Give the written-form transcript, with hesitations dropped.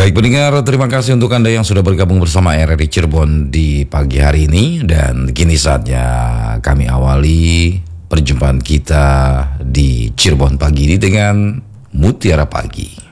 Baik pendengar, terima kasih untuk Anda yang sudah bergabung bersama RRI Cirebon di pagi hari ini. Dan kini saatnya kami awali perjumpaan kita di Cirebon pagi ini dengan Mutiara Pagi.